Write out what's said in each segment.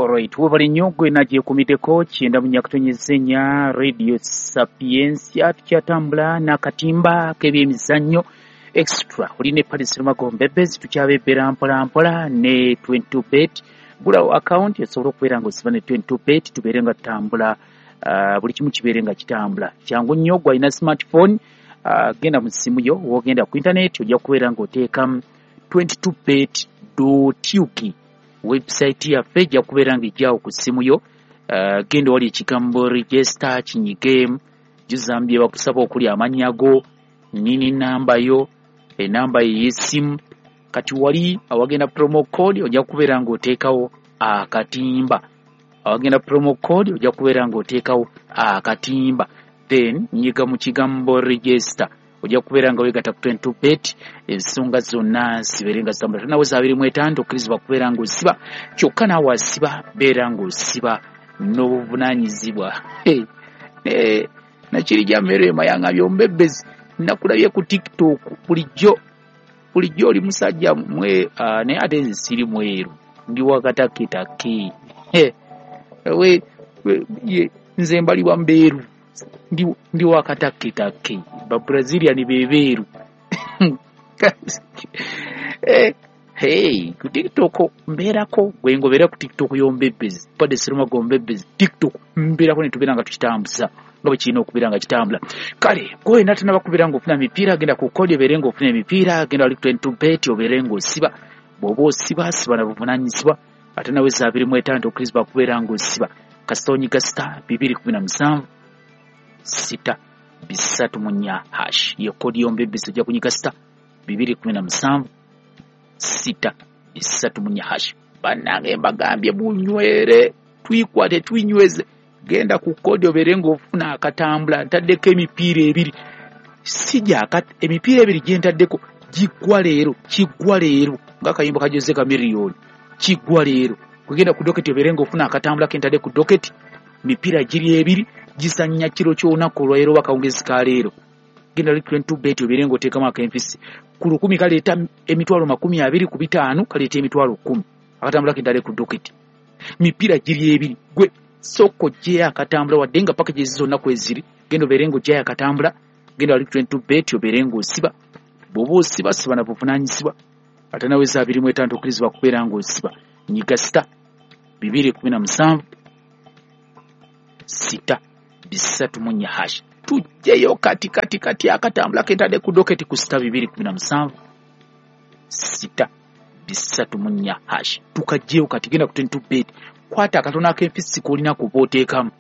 Alright, webale nnyo gwe nagiye kumiteko kyenda munyakutonyezenya Radio Sapiensia tukyatambula n'akatimba k'ebyemizannyo extra oli ne Paris Magombe-Bezi tukyabebbera mpola ne 22bet gulawo account esobola okubeera ng'osiba ne 22bet tubeere nga tutambula buli kimu kibeere nga kitambula kyangu nnyo gwe alina smartphone genda mu ssimu yo wogenda ku internet ojja kubeera ng'oteekamu 22bet.uk website yaffe ejja kubeera ng'ejjaawo ku ssimu yo genda wali ekigambo register kinyige gizambye bakusaba okuli amannya go nini namba yo enamba y'essimu kati wali awagenda promo code ojja kubeera ng'oteekawo akatimba awagenda promo code ojja kubeera ng'oteekawo akatimba then nyiga mu kigambo register ojja kubeera nga weegata ku 22bet ensonga zonna zibeere nga zitambula tonaweza 25 okkirizibwa kubeera ng'osiba kyokka naawe asiba beera ng'osiba n'obuvunaanyizibwa nakiri gya mmero emayanga byombebezi nakulabye ku TikTok bulijjo oli musajja mwe naye ate nze siri mweru ndi wakataketake nze mbalibwa mbeeru ndi wakataketake ba Brazilian bebeeru hey ku TikTok mbeerako gwe ngobeera ku TikTok yombebezi pade siruma gombebezi TikTok mbeerako ne tubeera nga tukitambuza nga bwe kirina okubeera nga kitambula kale gwe natanaba kubeera ng'ofuna mipiira genda ku kodi obeere ng'ofuna emipiira genda wali 22bet obeere ng'osiba bw'oba osiba siba na buvunaanyizibwa ate naweza 25 okkirizibwa kubeera ng'osiba kasita onyiga star 217 6 bisatu munya hash iyo kodi yombebezi ojja kunyiga star 217 6 bisatu munya hash bannange mbagambye bunywere twikwate twinyweze genda ku kodi obeere ng'ofuna akatambula ntaddeko emipiira ebiri sijja emipiira ebiri gye ntaddeko kiggwa leero ng'akayimbo kajoze ka miliyoni kiggwa leero kugenda ku doketi obeere ng'ofuna akatambula ke ntadde ku doketi mipiira giri ebiri gisanya kiro ky'olunaku olwaleero bakawungezi ka leero genda li 22bet obeere ng'oteekamu akempisi ku 10 kaleeta emitwalo 20 ku 5 kaleeta emitwalo 10 akatambula ke ntadde ku doketi mipiira giri ebiri gwe soko gye akatambula wadde nga packages zonna kweziri genda obeere ng'ogyayo akatambula genda wali 22bet obeere ng'osiba bw'oba osiba siba na buvunaanyizibwa ate naweza 25 okkirizibwa kubeera ng'osiba nyiga star 217 6 bisatu munya hash tujjeyo kati akatambula kentadde ku doketi ku star 217 6 bisatu munya hash tukajjeyo kati genda ku 22bet kwata akatona ak'empisi kolina kubooteekamu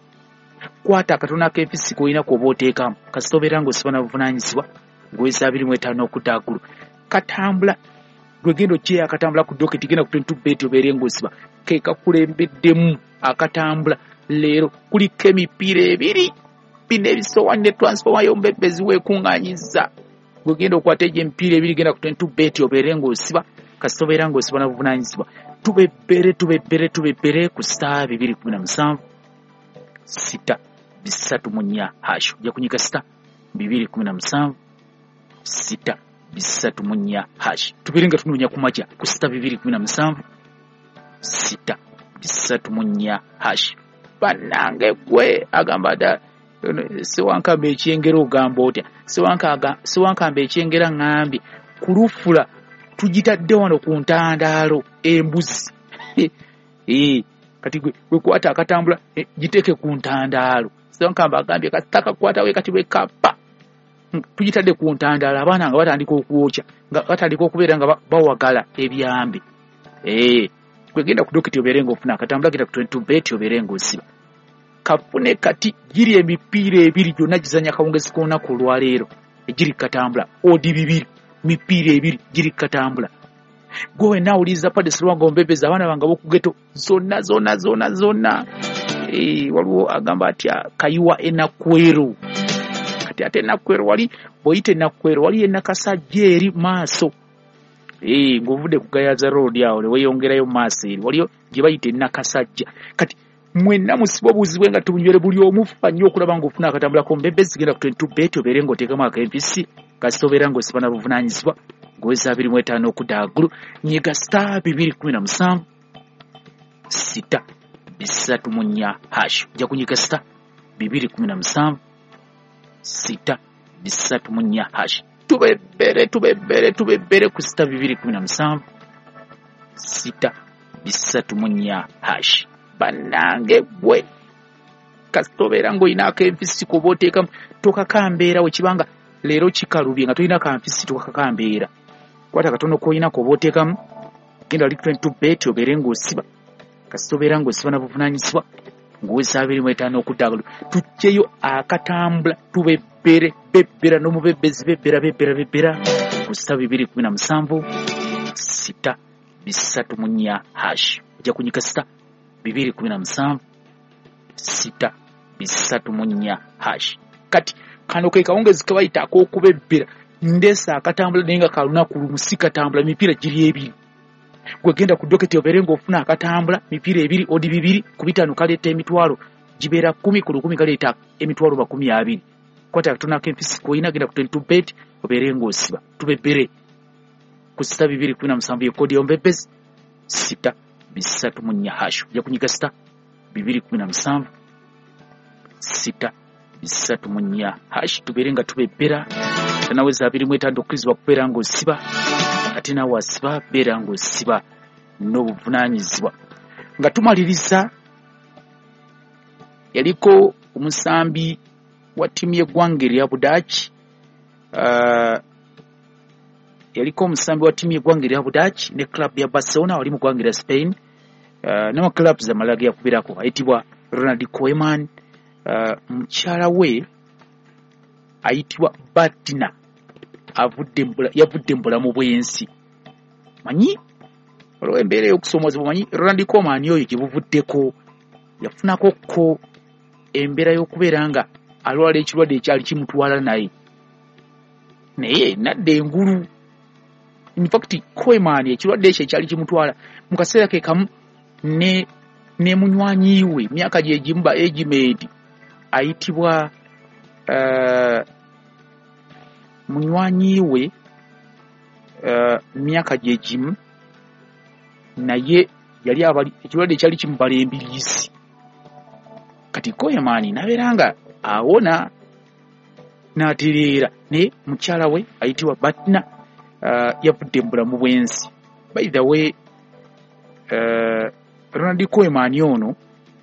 kasita obeera ng'osiba na buvunaanyizibwa ng'oweza 25 okutaagulu katambula lwegenda ogyeyo akatambula ku doketi genda ku 22bet obeere ng'osiba ke kakulembeddemu akatambula leero kuliko emipiira ebiri bino ebisowaani ne transforma yombebezi weekuŋŋaanyiza gwegenda okwata egyo emipiira ebiri genda ku 22bet obeere ng'osiba kasita obeera ng'osiba na buvunaanyizibwa tubebbere ku star 217 6 bisatu munya hash ojja kunyiga star 217 6 bisatu munya hash tubeere nga tunoonya ku makya ku star 217 6 bisatu munya hash bannange gwe agamba da sewankamba ekyengero ogamba otya sewankamba ekyengera ŋŋambye kulufula tugitadde wano ku ntandaalo embuzi kati gwe kwata akatambula giteeke ku ntandaalo sewankamba agambye katakakwata we kati wekapa tugitadde ku ntandaalo abaana nga batandika okwokya nga batandika okubeera nga bawagala ebyambi kwegenda ku doketi obeere ng'ofuna akatambula genda ku 22bet obeere ng'osiba kafune kati giri emipiira ebiri gyonna gizanya kawungezi k'olunaku olwaleero egiri katambula odi 2 mipiira ebiri giri katambula gwe nawuliriza pade silwa ngombebeza abaana bange b'okugeto zonna waliwo agamba atya kayiwa enakwero kati ate enakwero wali boyite enakwero wali enakasajja eri maaso ng'ovudde ku Gayaza Road awo ne weeyongerayo maaso eri waliyo gye bayita enakasajja kati mwenna musiba obuuzibwe nga tubunywere buli omu fuba nnyo okulaba ng'ofuna akatambula kombebezi genda ku 22bet obeere ng'oteekamu akempisi kasita obeera ng'osiba na buvunaanyizibwa ng'oweza 25 okudaagulu nyiga star 217 6 #, ojja kunyiga star 217 #, tubebere ku star 217 #, bannange bwe kasitobeera ng'oyinaako empisi kuba oteekamu tokakambeera wekibanga leero kikalubye nga tolina kampisi tokakambeera kwata katono koyina kuba oteekamu genda little to bet obeere ng'osiba kasitobeera ng'osiba na buvunaanyizibwa ng'oweza 25 okuddagalu tujjeyo akatambula tubebere bebbera n'omubebbezi bebbera ku star 217 #, ojja kunyika star 217 #. Kati kano ke kawungezi kabayita ak'okubebbera ndeesa akatambula naye nga kalunaku lumu si katambula mipiira giri ebiri gwe genda ku doketi obeere ng'ofuna akatambula mipiira ebiri odi 2 ku 5 kaleeta emitwalo gibeera 10 ku 10 kaleeta emitwalo 20 kwata katonako empisi koyina genda ku 22 bet obeere ng'osiba tubebbere ku star 217 yekodi yombebezi #, ojja kunyiga star 217 #, tubeere nga tubebbera tanaweza 25 okukkizibwa kubeera ng'osiba ate nawe asiba beera ng'osiba n'obuvunaanyizibwa nga tumaliriza. Yaliko omusambi wa ttiimu y'eggwanga erya Budaaki ne club ya Barcelona wali mu ggwanga erya Spain n'amaclubs amalala ge yakubirako ayitibwa Ronald Koeman. Mukyala we ayitibwa Batina yavudde mu bulamu bw'ensi. Manyi olwo embeera y'okusoomozebwa manyi Ronald Koeman oyo gye buvuddeko yafunako ko embeera y'okubeera nga alwala ekirwadde ekyali kimutwala naye nadde engulu. In fact Koeman ekirwadde ekyo ekyali kimutwala mu kaseera ke kamu ne munywanyi we myaka gye gimba egimeedi ayitibwa munywanyi we myaka gye gimu naye yali ekirwadde ekyali kimubala embiriisi. Kati Koeman nabeera nga awona n'atereera naye mukyala we ayitibwa Batina yavudde mu bulamu bw'ensi. By the way Ronald Koeman ono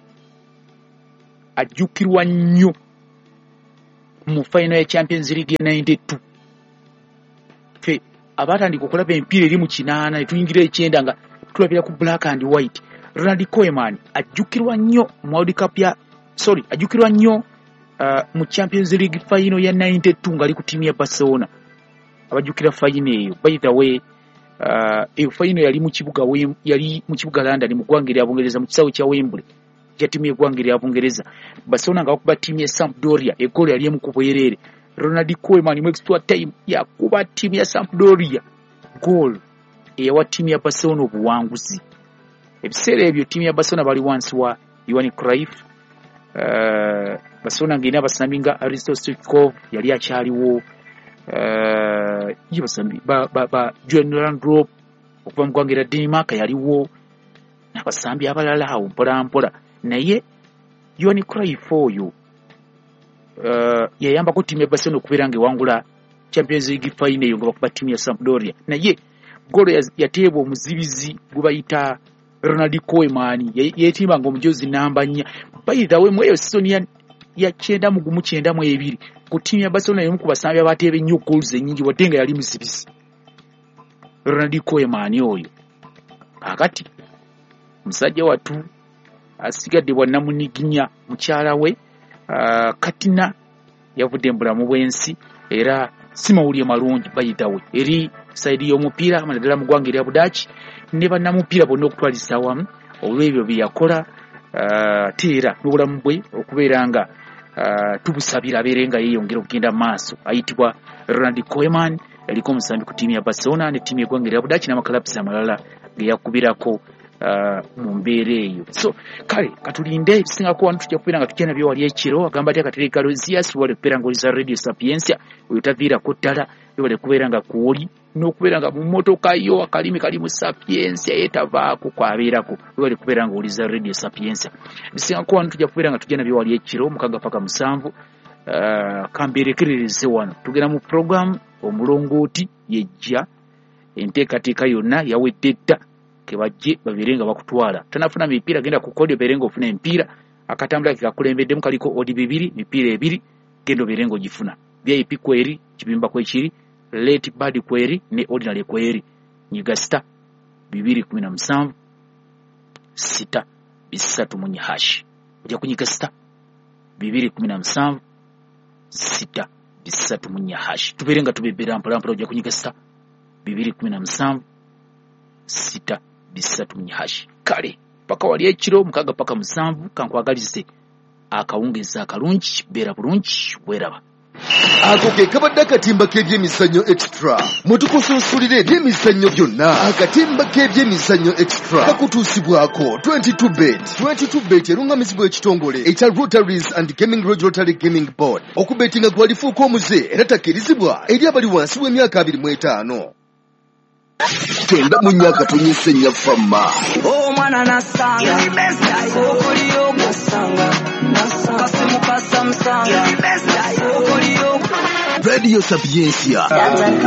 ajjukirwa nnyo mu final ya Champions League ya 92. Fe abatandika okulaba empiira eri mu 8 ne tuyingira 9 nga tulabira ku black and white. Ronald Koeman ajjukirwa nnyo mu Champions League final ya 92 ngali ku timu ya Barcelona. Abajjukira final eyo. By the way eyo final yali mu kibuga London mu ggwanga erya Bungereza mu kisawo kya Wembley ya timu y'eggwanga erya Bungereza. Barcelona nga bakuba timu ya Sampdoria eggoolo yali emu ku bwerere. Ronald Koeman mu extra time yakuba timu ya Sampdoria goal eyawa timu ya Barcelona obuwanguzi. Ebiseera ebyo timu ya Barcelona bali wansi wa Johan Cruyff. Barcelona ng'erina abasambi nga Aristo Stoichkov yali akyaliwo. Yibasambi Johan Landrop okuva mu ggwanga erya Denmark yaliwo n'abasambi abalala awo mpolampola. Naye Johan Cruyff oyo yayambako timu ya Barcelona okubeera ng'ewangula Champions League final eyo nga bakuba timu ya Sampdoria. Naye golo yateebwa omuzibizi gwe bayita Ronald Koeman yeetimba ng'omujozi namba 4. By the way mweyo season ya 9-92 ku timu ya Barcelona y'omu ku basambi abateeba ennyo goals ennyingi wadde nga yali muzibizi. Ronald Koeman oyo akati musajja watu asigadde bwannamuniginya mukyala we Katina yavudde mu bulamu bw'ensi era si mawulire malungi by the way eri saidi y'omupiira naddala mu ggwanga erya Budaaki ne bannamupiira bonna okutwalisa awamu olw'ebyo bye yakola teera n'obulamu bwe okubeera nga tubusabira abeere nga yeeyongera okugenda mu maaso. Ayitibwa Ronald Koeman yaliko omusambi ku tiimu ya Barcelona ne tiimu y'eggwanga erya Budaaki n'amakalabuzi amalala ge yakubirako mu mbeera eyo. So kale katulinde ebisinga wano tujja kubeera nga tujja nabyo wali ekiro agamba ati akatereka Luzias wale kubeera nga oliza Radio Sapiensia oyo taviirako ddala wale kubeera nga kuoli n'okubeera nga mu mmotoka yo akalimi kali mu Sapiensia yetavaako kwabeerako wale kubeera nga oliza Radio Sapiensia. Ebisinga wano tujja kubeera nga tujja nabyo wali ekiro 6 paka 7 kamberekerereze wano tugenda mu program omulongooti yejja enteekateeka yonna yawedde dda kebajje babirenga bakutwala tanafuna mipiira genda ku kodi berengo ofuna empiira akatambula kikakulembeddemu kaliko odi 2 mipiira 2 gendo berengo gifuna VIP kweri kibimba kwekiri late bad kweri ne ordinary kweri nyiga star 217 6 bisatu munye hash ojja kunyiga star 217 6 bisatu munye hash tuberenga tubebera mpolampola ojja kunyiga star 217 6 bisatu munye hash kale paka wali ekiro 6 paka 7 kankwagalize akawungeza akalungi bera bulungi weraba. Ako ke kabadde akatimba k'ebyemizannyo extra mutukusunsulire ebyemizannyo byonna. Akatimba k'ebyemizannyo extra kakutuusibwako 22bet erungamizibwa ekitongole ekya Rotaries and Gaming Rotary Gaming Board. Okubetinga gwalifuuka omuze era takkirizibwa eri abali wansi w'emyaka 25. Tenda munyaka tunyise nyafama mwana nasanga okuliyo nasanga kasimu kasamsanga okuliyo Radio Sapiensia